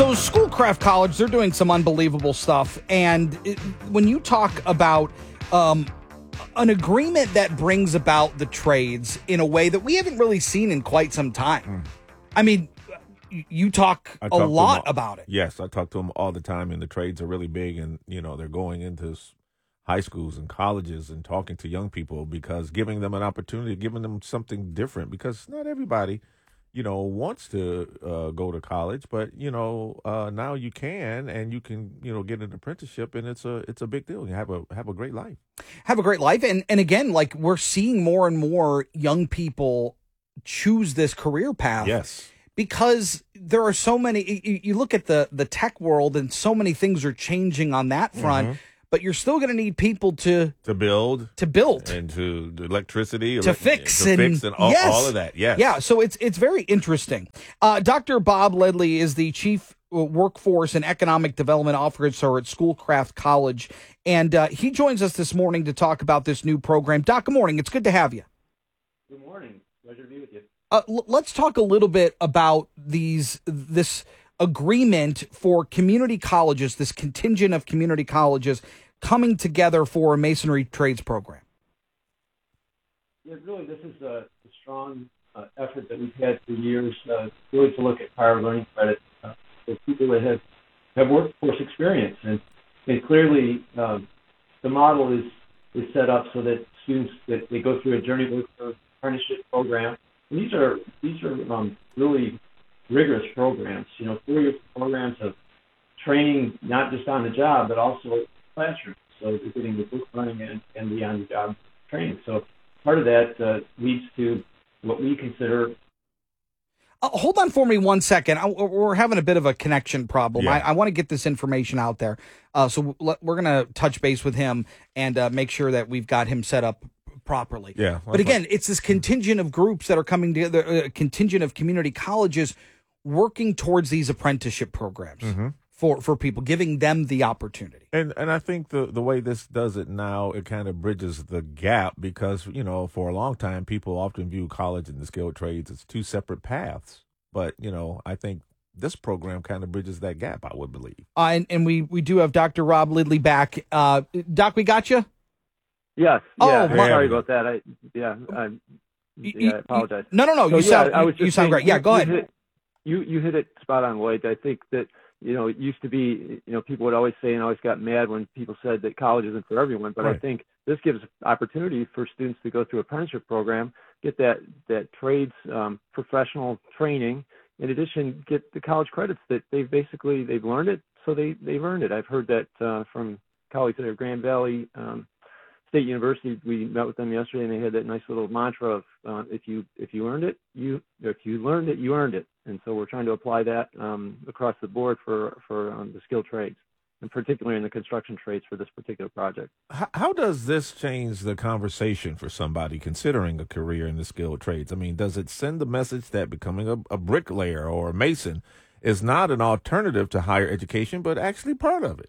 So Schoolcraft College, they're doing some unbelievable stuff. And when you talk about an agreement that brings about the trades in a way that we haven't really seen in quite some time. I mean, you talk a lot about it. Yes, I talk to them all the time, and the trades are really big, and, they're going into high schools and colleges and talking to young people because giving them an opportunity, giving them something different, because not everybody, wants to go to college, but, now you can, and you can, get an apprenticeship, and it's a big deal. You have a great life. Have a great life. And again, like, we're seeing more and more young people choose this career path. Yes. Because there are so many, you look at the tech world and so many things are changing on that front, but you're still going to need people to build and to electricity, to fix and all of that. Yes. Yeah. So it's very interesting. Dr. Bob Ledley is the Chief Workforce and Economic Development Officer at Schoolcraft College. And he joins us this morning to talk about this new program. Doc, good morning. It's good to have you. Good morning. Pleasure to be with you. Let's talk a little bit about this agreement for community colleges, this contingent of community colleges coming together for a masonry trades program. Yeah, really, this is a strong effort that we've had for years, really to look at prior learning credit for people that have workforce experience. And clearly, the model is set up so that students, that they go through a journey apprenticeship program. And these are really rigorous programs, 4-year programs of training, not just on the job, but also classroom. So they're getting the book learning and the on-the-job training. So part of that leads to what we consider. Hold on for me 1 second. We're having a bit of a connection problem. Yeah. I want to get this information out there. So we're going to touch base with him and make sure that we've got him set up properly. Yeah. But again, it's this contingent of groups that are coming together, a contingent of community colleges working towards these apprenticeship programs for people, giving them the opportunity. And I think the way this does it now, it kind of bridges the gap because, for a long time, people often view college and the skilled trades as two separate paths. But, I think this program kind of bridges that gap, I would believe. And we do have Dr. Rob Ledley back. Doc, we got you? Yes. Oh, yeah. Sorry about that. I apologize. No. You sound great. Yeah, go ahead. You hit it spot on, Lloyd. I think that, it used to be, people would always say and always got mad when people said that college isn't for everyone. But right. I think this gives opportunity for students to go through an apprenticeship program, get that trades professional training. In addition, get the college credits that they've learned it, so they've earned it. I've heard that from colleagues at Grand Valley State University. We met with them yesterday, and they had that nice little mantra of if you learned it, you earned it. And so we're trying to apply that across the board for the skilled trades, and particularly in the construction trades for this particular project. How does this change the conversation for somebody considering a career in the skilled trades? I mean, does it send the message that becoming a bricklayer or a mason is not an alternative to higher education, but actually part of it?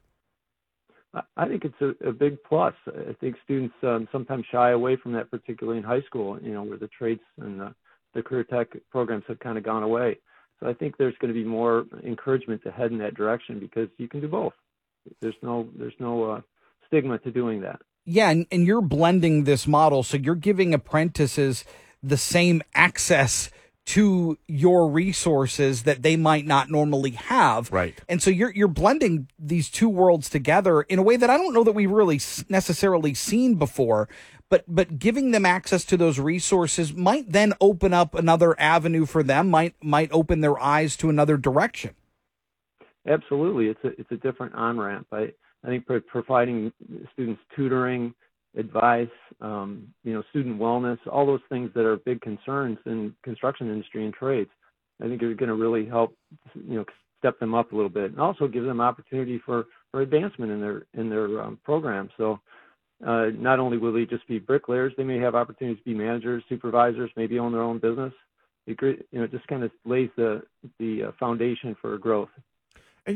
I think it's a big plus. I think students sometimes shy away from that, particularly in high school, where the trades and the career tech programs have kind of gone away. So I think there's going to be more encouragement to head in that direction because you can do both. There's no stigma to doing that. Yeah, and you're blending this model, so you're giving apprentices the same access to your resources that they might not normally have. Right. And so you're blending these two worlds together in a way that I don't know that we've really necessarily seen before, but giving them access to those resources might then open up another avenue for them, might open their eyes to another direction. Absolutely. It's a different on-ramp. I think providing students tutoring, advice, student wellness, all those things that are big concerns in construction industry and trades, I think are going to really help, step them up a little bit, and also give them opportunity for advancement in their program. So not only will they just be bricklayers, they may have opportunities to be managers, supervisors, maybe own their own business. It just kind of lays the foundation for growth. And,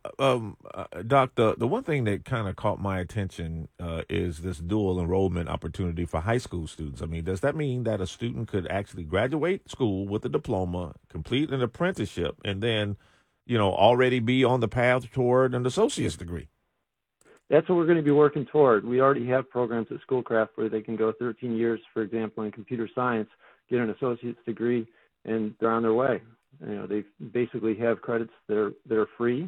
Doc, the one thing that kind of caught my attention is this dual enrollment opportunity for high school students. I mean, does that mean that a student could actually graduate school with a diploma, complete an apprenticeship, and then already be on the path toward an associate's degree? That's what we're going to be working toward. We already have programs at Schoolcraft where they can go 13 years, for example, in computer science, get an associate's degree, and they're on their way. They basically have credits that are free.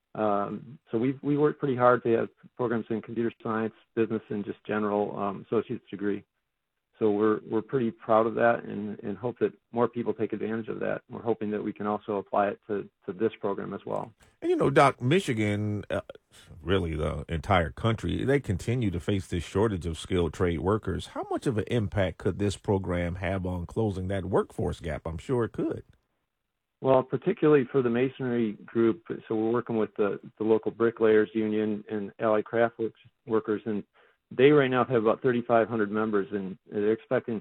So we work pretty hard to have programs in computer science, business, and just general associate's degree. So we're pretty proud of that and hope that more people take advantage of that. We're hoping that we can also apply it to this program as well. And, Doc, Michigan, really the entire country, they continue to face this shortage of skilled trade workers. How much of an impact could this program have on closing that workforce gap? I'm sure it could. Well, particularly for the masonry group, so we're working with the local bricklayers union and Allied Craft Workers, and they right now have about 3,500 members, and they're expecting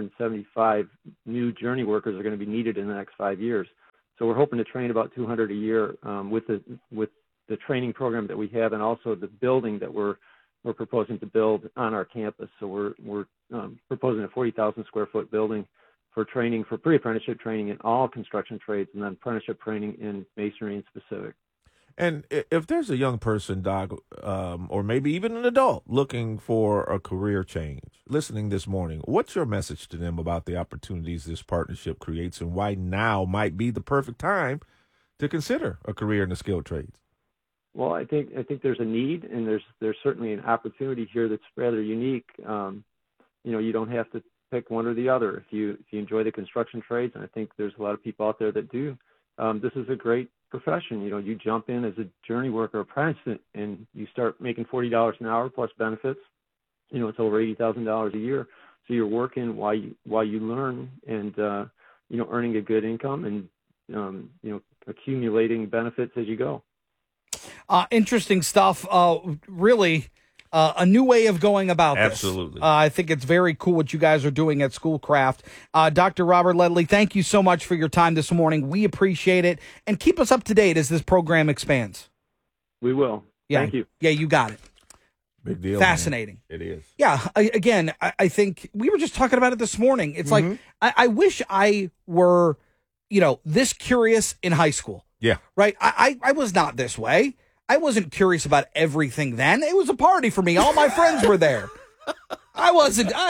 675 new journey workers are going to be needed in the next 5 years. So we're hoping to train about 200 a year with the training program that we have, and also the building that we're proposing to build on our campus. So we're proposing a 40,000 square foot building for training, for pre-apprenticeship training in all construction trades, and then apprenticeship training in masonry in specific. And if there's a young person, Doc, or maybe even an adult looking for a career change, listening this morning, what's your message to them about the opportunities this partnership creates and why now might be the perfect time to consider a career in the skilled trades? Well, I think there's a need, and there's certainly an opportunity here that's rather unique. You don't have to pick one or the other. If you enjoy the construction trades, and I think there's a lot of people out there that do, this is a great profession. You jump in as a journey worker apprentice and you start making $40 an hour plus benefits. It's over $80,000 a year. So you're working while you learn and earning a good income and accumulating benefits as you go. Interesting stuff. Really. A new way of going about this. Absolutely. I think it's very cool what you guys are doing at Schoolcraft. Dr. Robert Ledley, thank you so much for your time this morning. We appreciate it. And keep us up to date as this program expands. We will. Yeah. Thank you. Yeah, you got it. Big deal. Fascinating. Man. It is. Yeah. I think we were just talking about it this morning. It's like, I wish I were, this curious in high school. Yeah. Right? I was not this way. I wasn't curious about everything then. It was a party for me. All my friends were there. All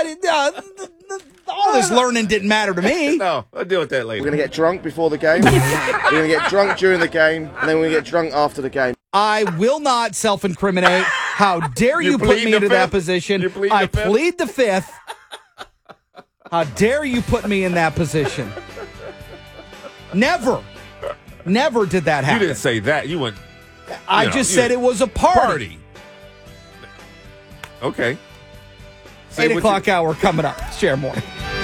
this learning didn't matter to me. No, I'll deal with that later. We're going to get drunk before the game. We're going to get drunk during the game. And then we're going to get drunk after the game. I will not self-incriminate. How dare you put me into that position? I plead the fifth. How dare you put me in that position? Never did that happen. You didn't say that. You went... I just said it was a party. Okay. 8 o'clock hour coming up. Share more.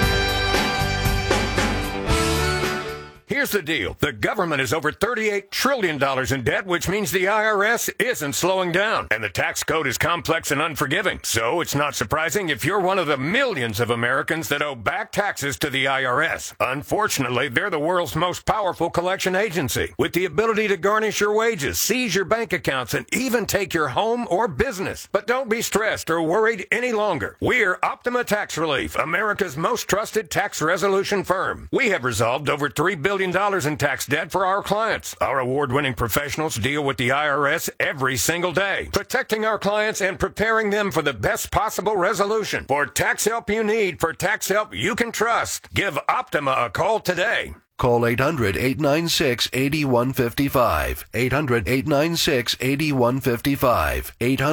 Here's the deal. The government is over $38 trillion in debt, which means the IRS isn't slowing down. And the tax code is complex and unforgiving. So it's not surprising if you're one of the millions of Americans that owe back taxes to the IRS. Unfortunately, they're the world's most powerful collection agency, with the ability to garnish your wages, seize your bank accounts, and even take your home or business. But don't be stressed or worried any longer. We're Optima Tax Relief, America's most trusted tax resolution firm. We have resolved over $3 billion in tax debt for our clients. Our award-winning professionals deal with the IRS every single day, protecting our clients and preparing them for the best possible resolution. For tax help you need, for tax help you can trust, give Optima a call today. Call 800-896-8155. 800-896-8155.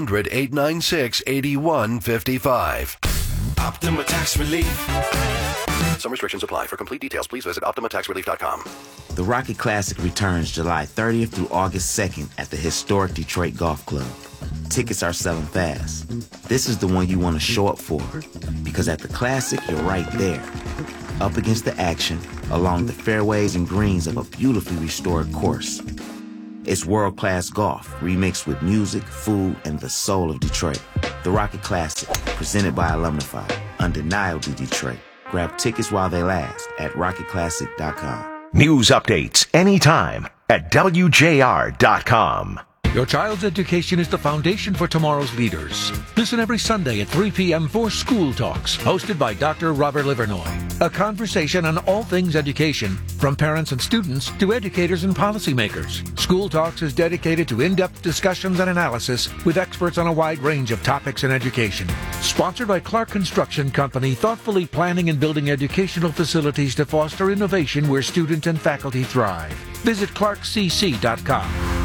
800-896-8155. Optima Tax Relief. Some restrictions apply. For complete details, please visit OptimaTaxRelief.com. The Rocket Classic returns July 30th through August 2nd at the historic Detroit Golf Club. Tickets are selling fast. This is the one you want to show up for, because at the Classic, you're right there, up against the action, along the fairways and greens of a beautifully restored course. It's world-class golf, remixed with music, food, and the soul of Detroit. The Rocket Classic, presented by Alumnify, undeniably Detroit. Grab tickets while they last at rocketclassic.com. News updates anytime at WJR.com. Your child's education is the foundation for tomorrow's leaders. Listen every Sunday at 3 p.m. for School Talks, hosted by Dr. Robert Livernoy. A conversation on all things education, from parents and students to educators and policymakers. School Talks is dedicated to in-depth discussions and analysis with experts on a wide range of topics in education. Sponsored by Clark Construction Company, thoughtfully planning and building educational facilities to foster innovation where students and faculty thrive. Visit clarkcc.com.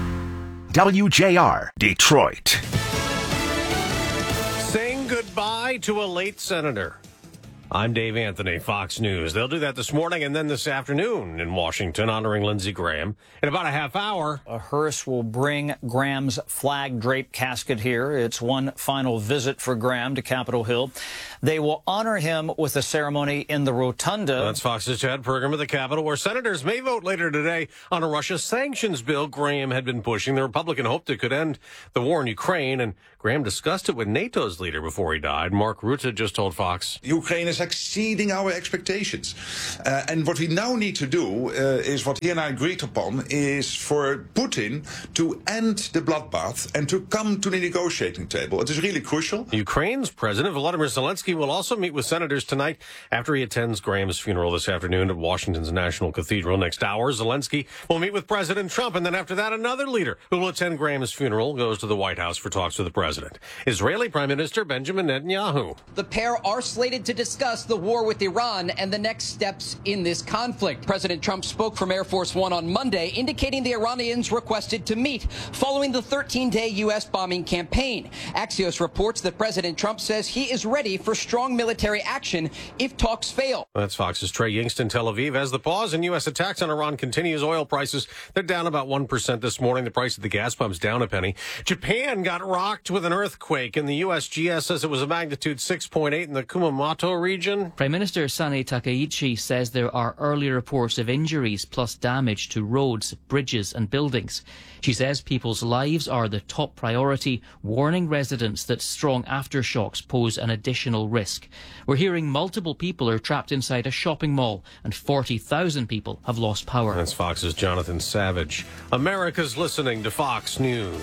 WJR, Detroit. Saying goodbye to a late senator. I'm Dave Anthony, Fox News. They'll do that this morning and then this afternoon in Washington, honoring Lindsey Graham. In about a half hour, a hearse will bring Graham's flag-draped casket here. It's one final visit for Graham to Capitol Hill. They will honor him with a ceremony in the Rotunda. That's Fox's Chad Pergram at the Capitol, where senators may vote later today on a Russia sanctions bill Graham had been pushing. The Republican hoped it could end the war in Ukraine, and Graham discussed it with NATO's leader before he died. Mark Rutte just told Fox. Ukraine is exceeding our expectations. And what we now need to do is what he and I agreed upon is for Putin to end the bloodbath and to come to the negotiating table. It is really crucial. Ukraine's President Volodymyr Zelensky will also meet with senators tonight after he attends Graham's funeral this afternoon at Washington's National Cathedral. Next hour, Zelensky will meet with President Trump, and then after that, another leader who will attend Graham's funeral goes to the White House for talks with the president. Israeli Prime Minister Benjamin Netanyahu. The pair are slated to discuss the war with Iran and the next steps in this conflict. President Trump spoke from Air Force One on Monday, indicating the Iranians requested to meet following the 13-day U.S. bombing campaign. Axios reports that President Trump says he is ready for strong military action if talks fail. That's Fox's Trey Yingst in Tel Aviv. As the pause in U.S. attacks on Iran continues, oil prices, they're down about 1% this morning. The price of the gas pump's down a penny. Japan got rocked with an earthquake, and the USGS says it was a magnitude 6.8 in the Kumamoto region. Prime Minister Sane Takaichi says there are early reports of injuries plus damage to roads, bridges and buildings. She says people's lives are the top priority, warning residents that strong aftershocks pose an additional risk. We're hearing multiple people are trapped inside a shopping mall and 40,000 people have lost power. That's Fox's Jonathan Savage. America's listening to Fox News.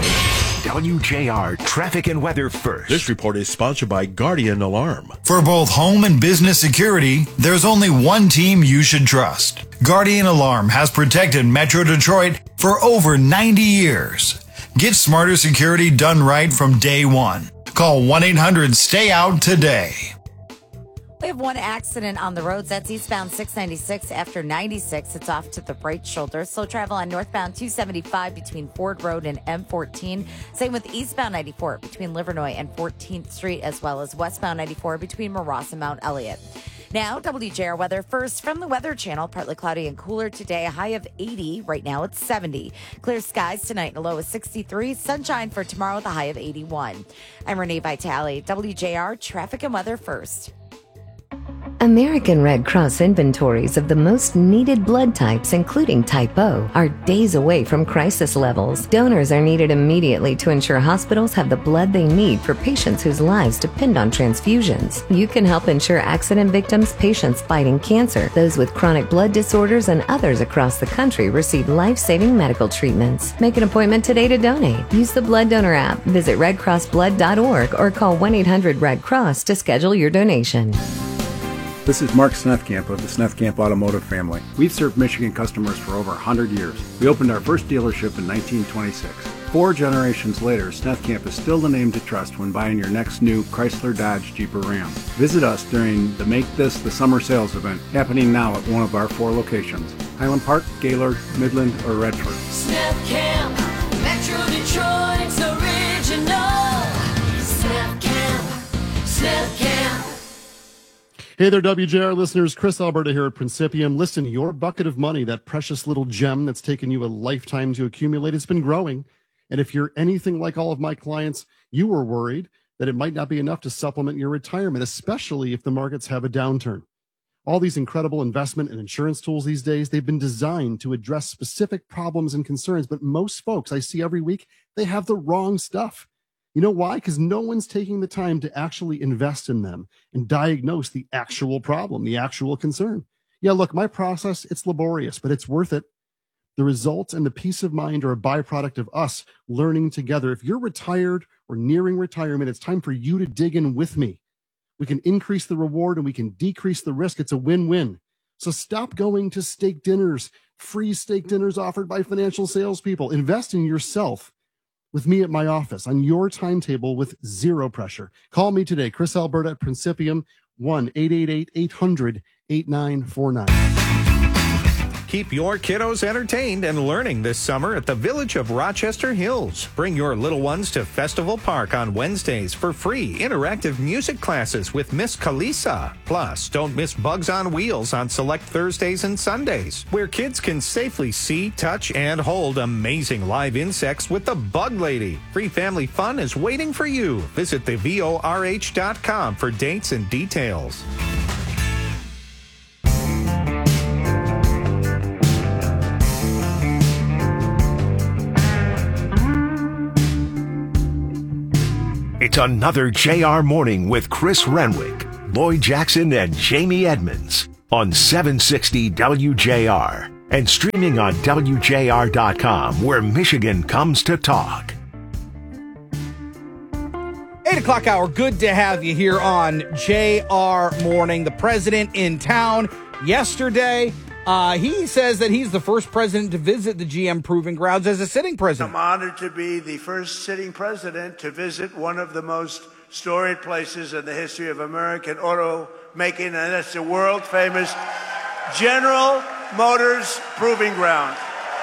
WJR Traffic and Weather First. This report is sponsored by Guardian Alarm. For both home and business security, there's only one team you should trust. Guardian Alarm has protected Metro Detroit for over 90 years. Get smarter security done right from day one. Call 1-800-STAY-OUT today. We have one accident on the roads. That's eastbound 696 after 96. It's off to the right shoulder. Slow travel on northbound 275 between Ford Road and M14. Same with eastbound 94 between Livernois and 14th Street, as well as westbound 94 between Maross and Mount Elliott. Now, WJR weather first from the Weather Channel. Partly cloudy and cooler today, a high of 80. Right now it's 70. Clear skies tonight and a low of 63. Sunshine for tomorrow with a high of 81. I'm Renee Vitale. WJR traffic and weather first. American Red Cross inventories of the most needed blood types, including Type O, are days away from crisis levels. Donors are needed immediately to ensure hospitals have the blood they need for patients whose lives depend on transfusions. You can help ensure accident victims, patients fighting cancer, those with chronic blood disorders, and others across the country receive life-saving medical treatments. Make an appointment today to donate. Use the Blood Donor app, visit redcrossblood.org, or call 1-800-RED-CROSS to schedule your donation. This is Mark Snethkamp of the Snethkamp Automotive family. We've served Michigan customers for over 100 years. We opened our first dealership in 1926. 4 generations later, Snethkamp is still the name to trust when buying your next new Chrysler, Dodge, Jeep, or Ram. Visit us during the Make This the Summer Sales event, happening now at one of our 4 locations: Highland Park, Gaylord, Midland, or Redford. Snethkamp, Metro Detroit's original. Snethkamp. Hey there, WJR listeners. Chris Alberta here at Principium. Listen, your bucket of money, that precious little gem that's taken you a lifetime to accumulate, it's been growing. And if you're anything like all of my clients, you were worried that it might not be enough to supplement your retirement, especially if the markets have a downturn. All these incredible investment and insurance tools these days, they've been designed to address specific problems and concerns. But most folks I see every week, they have the wrong stuff. You know why? Because no one's taking the time to actually invest in them and diagnose the actual problem, the actual concern. Yeah, look, my process, it's laborious, but it's worth it. The results and the peace of mind are a byproduct of us learning together. If you're retired or nearing retirement, it's time for you to dig in with me. We can increase the reward and we can decrease the risk. It's a win-win. So stop going to steak dinners, free steak dinners offered by financial salespeople. Invest in yourself with me at my office on your timetable with zero pressure. Call me today, Chris Alberta at Principium, 1-888-800-8949. Keep your kiddos entertained and learning this summer at the Village of Rochester Hills. Bring your little ones to Festival Park on Wednesdays for free interactive music classes with Miss Kalisa. Plus, don't miss Bugs on Wheels on select Thursdays and Sundays, where kids can safely see, touch, and hold amazing live insects with the Bug Lady. Free family fun is waiting for you. Visit thevorh.com for dates and details. It's another JR Morning with Chris Renwick, Lloyd Jackson, and Jamie Edmonds on 760 WJR and streaming on WJR.com, where Michigan comes to talk. 8 o'clock hour. Good to have you here on JR Morning. The president in town yesterday. He says that he's the first president to visit the GM Proving Grounds as a sitting president. I'm honored to be the first sitting president to visit one of the most storied places in the history of American automaking, and that's the world-famous General Motors Proving Ground.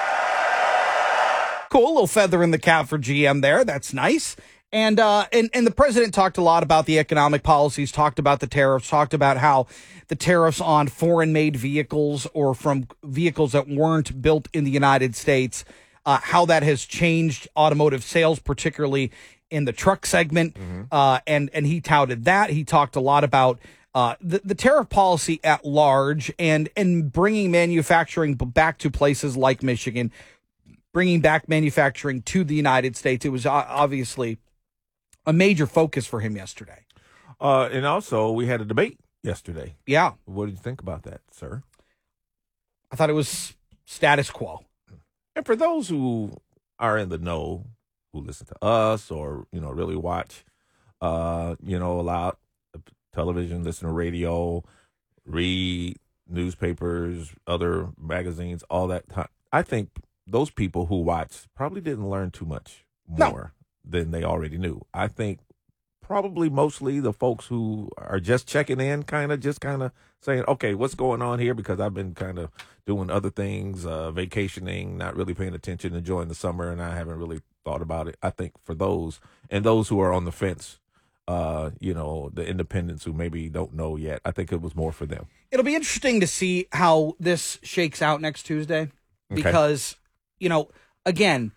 Cool, a little feather in the cap for GM there. That's nice. And the president talked a lot about the economic policies, talked about the tariffs, talked about how the tariffs on foreign-made vehicles or from vehicles that weren't built in the United States, how that has changed automotive sales, particularly in the truck segment. And he touted that. He talked a lot about the tariff policy at large and bringing manufacturing back to places like Michigan, bringing back manufacturing to the United States. It was obviously a major focus for him yesterday. And also, we had a debate yesterday. Yeah. What did you think about that, sir? I thought it was status quo. And for those who are in the know, who listen to us or, really watch, a lot of television, listen to radio, read newspapers, other magazines, all that time, I think those people who watch probably didn't learn too much more than they already knew. I think probably mostly the folks who are just checking in, kind of saying, okay, what's going on here? Because I've been kind of doing other things, vacationing, not really paying attention, enjoying the summer, and I haven't really thought about it. I think for those, and those who are on the fence, the independents who maybe don't know yet, I think it was more for them. It'll be interesting to see how this shakes out next Tuesday because, again,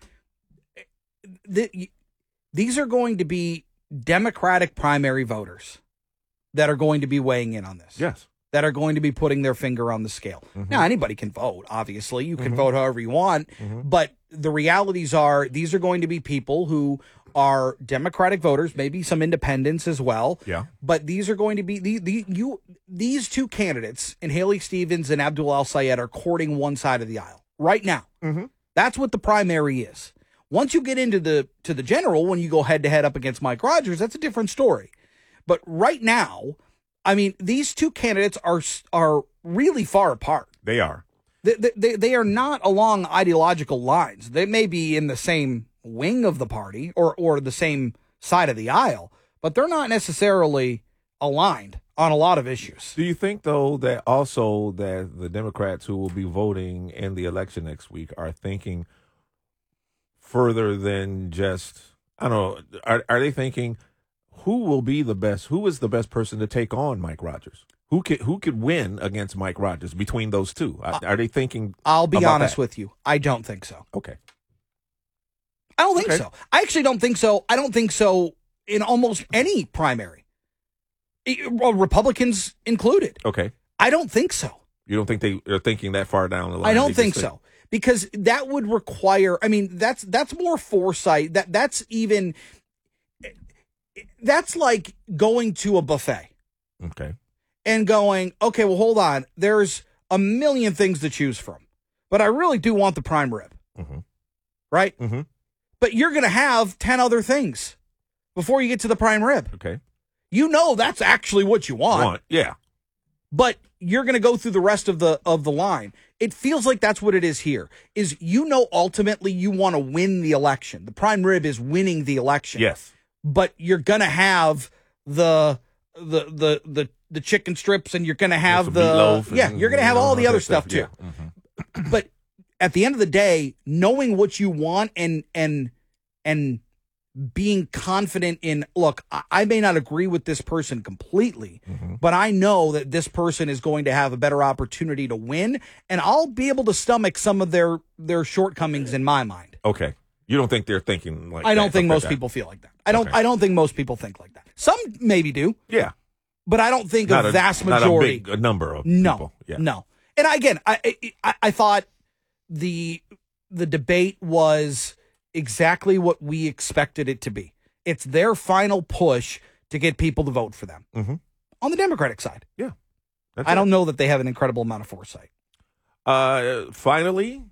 these are going to be Democratic primary voters that are going to be weighing in on this. Yes. That are going to be putting their finger on the scale. Now, anybody can vote, obviously. You can vote however you want. But the realities are these are going to be people who are Democratic voters, maybe some independents as well. Yeah. But these are going to be these two candidates, and Haley Stevens and Abdul El-Sayed, are courting one side of the aisle right now. That's what the primary is. Once you get into the general, when you go head to head up against Mike Rogers, that's a different story. But right now, I mean, these two candidates are really far apart. They are. They are not along ideological lines. They may be in the same wing of the party or the same side of the aisle, but they're not necessarily aligned on a lot of issues. Do you think, though, that also that the Democrats who will be voting in the election next week are thinking further than just, I don't know, are they thinking who is the best person to take on Mike Rogers? Who could win against Mike Rogers between those two? Are they thinking? I'll be honest with you. I don't think so. Okay. I don't think so. I actually don't think so. I don't think so in almost any primary, Republicans included. Okay. I don't think so. You don't think they are thinking that far down the line? I don't think so. Because that would require, I mean, that's more foresight. That's like going to a buffet. Okay. And going, okay, well, hold on. There's a million things to choose from. but I really do want the prime rib. Mm-hmm. Right? Mm-hmm. But you're going to have 10 other things before you get to the prime rib. Okay. You know that's actually what you want. Yeah. But you're going to go through the rest of the line. It feels like that's what it is here. Is ultimately you want to win the election. The prime rib is winning the election. Yes. But you're going to have the chicken strips, and you're going to have you're going to have all the other stuff too. Yeah. Mm-hmm. But at the end of the day, knowing what you want and being confident in, look, I may not agree with this person completely, but I know that this person is going to have a better opportunity to win, and I'll be able to stomach some of their shortcomings in my mind. Okay. You don't think they're thinking like I don't that, think most like people feel like that. I don't think most people think like that. Some maybe do. Yeah. But I don't think a vast majority. Not a big number of no, people. Yeah. No. And again, I thought the debate was exactly what we expected it to be. It's their final push to get people to vote for them. Mm-hmm. On the Democratic side. Yeah. I don't know that they have an incredible amount of foresight. Finally,